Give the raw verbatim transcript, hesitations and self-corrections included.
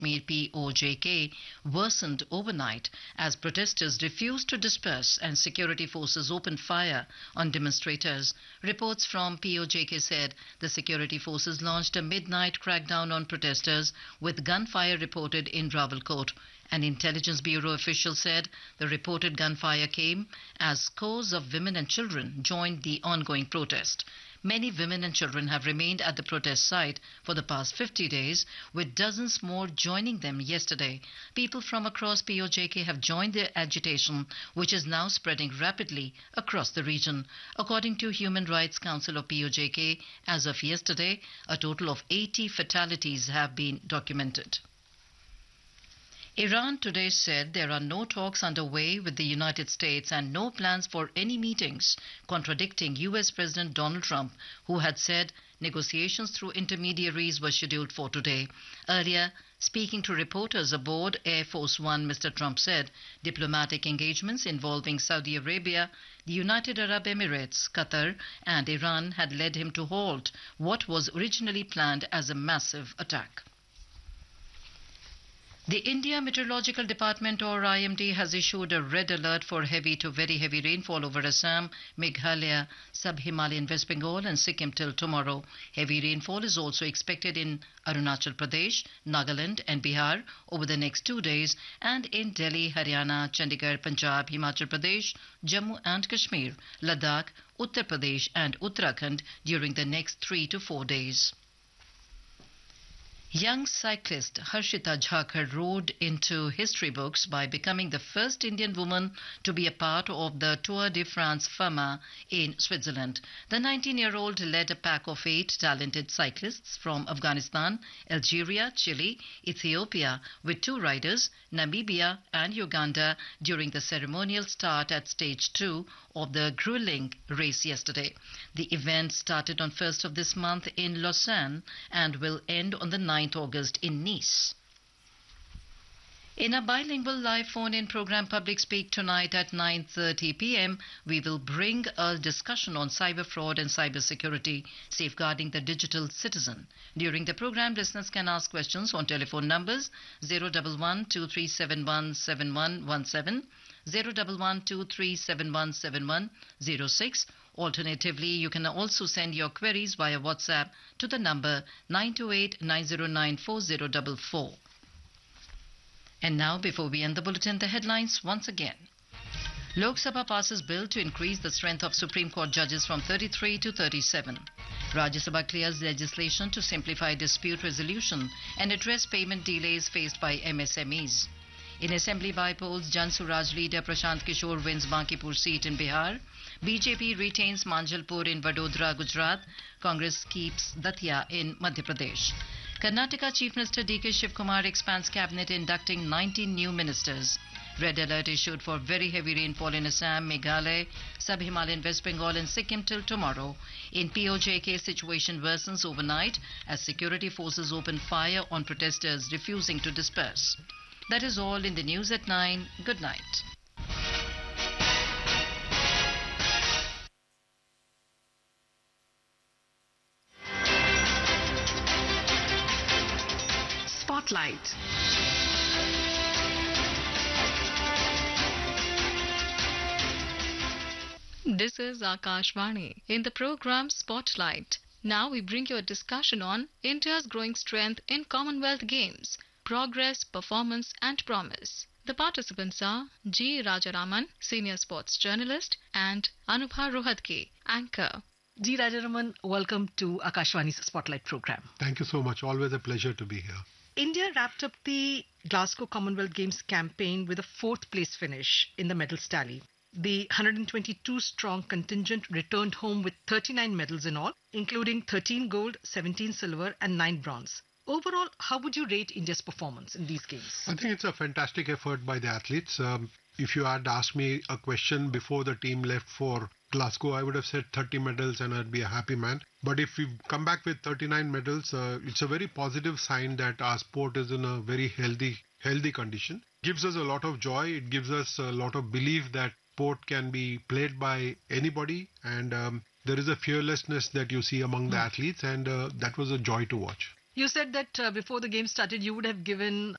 Kashmir P O J K worsened overnight as protesters refused to disperse and security forces opened fire on demonstrators. Reports from P O J K said the security forces launched a midnight crackdown on protesters with gunfire reported in Rawalkot. An intelligence bureau official said the reported gunfire came as scores of women and children joined the ongoing protest. Many women and children have remained at the protest site for the past fifty days, with dozens more joining them yesterday. People from across P O J K have joined the agitation, which is now spreading rapidly across the region. According to Human Rights Council of P O J K, as of yesterday, a total of eighty fatalities have been documented. Iran today said there are no talks underway with the United States and no plans for any meetings, contradicting U S President Donald Trump, who had said negotiations through intermediaries were scheduled for today. Earlier, speaking to reporters aboard Air Force One, Mister Trump said diplomatic engagements involving Saudi Arabia, the United Arab Emirates, Qatar, and Iran had led him to halt what was originally planned as a massive attack. The India Meteorological Department, or I M D, has issued a red alert for heavy to very heavy rainfall over Assam, Meghalaya, Sub-Himalayan West Bengal and Sikkim till tomorrow. Heavy rainfall is also expected in Arunachal Pradesh, Nagaland and Bihar over the next two days, and in Delhi, Haryana, Chandigarh, Punjab, Himachal Pradesh, Jammu and Kashmir, Ladakh, Uttar Pradesh and Uttarakhand during the next three to four days. Young cyclist Harshita Jhakar rode into history books by becoming the first Indian woman to be a part of the Tour de France Fama in Switzerland. The nineteen-year-old led a pack of eight talented cyclists from Afghanistan, Algeria, Chile, Ethiopia, with two riders, Namibia and Uganda, during the ceremonial start at stage two of the grueling race yesterday. The event started on first of this month in Lausanne and will end on the ninth of August in Nice. In a bilingual live phone-in program Public Speak tonight at nine thirty p m, we will bring a discussion on cyber fraud and cyber security, safeguarding the digital citizen. During the program, listeners can ask questions on telephone numbers zero one one two three seven one seven one one seven, zero one one two three seven one seven one zero six. Alternatively, you can also send your queries via WhatsApp to the number nine two eight nine zero nine four zero four four. And now, before we end the bulletin, the headlines once again. Lok Sabha passes bill to increase the strength of Supreme Court judges from thirty-three to thirty-seven. Rajya Sabha clears legislation to simplify dispute resolution and address payment delays faced by M S M Es. In Assembly by-polls, Jan Suraj leader Prashant Kishore wins Bankipur seat in Bihar. B J P retains Manjalpur in Vadodara, Gujarat. Congress keeps Datia in Madhya Pradesh. Karnataka Chief Minister D K Shivkumar expands cabinet, inducting nineteen new ministers. Red alert issued for very heavy rainfall in Assam, Meghalaya, Sub-Himalayan West Bengal and Sikkim till tomorrow. In P O J K, situation worsens overnight as security forces open fire on protesters refusing to disperse. That is all in the news at nine. Good night. Spotlight. This is Akashvani. In the program Spotlight, now we bring you a discussion on India's growing strength in Commonwealth Games, progress, performance and promise. The participants are G. Rajaraman, senior sports journalist, and Anubha Rohatgi, anchor. G. Rajaraman, welcome to Akashvani's Spotlight program. Thank you so much. Always a pleasure to be here. India wrapped up the Glasgow Commonwealth Games campaign with a fourth place finish in the medals tally. The one hundred twenty-two strong contingent returned home with thirty-nine medals in all, including thirteen gold, seventeen silver and nine bronze. Overall, how would you rate India's performance in these games? I think it's a fantastic effort by the athletes. Um, if you had asked me a question before the team left for Glasgow, I would have said thirty medals and I'd be a happy man. But if we come back with thirty-nine medals, uh, it's a very positive sign that our sport is in a very healthy, healthy condition. It gives us a lot of joy. It gives us a lot of belief that sport can be played by anybody, and um, there is a fearlessness that you see among the athletes, and uh, that was a joy to watch. You said that uh, before the game started, you would have given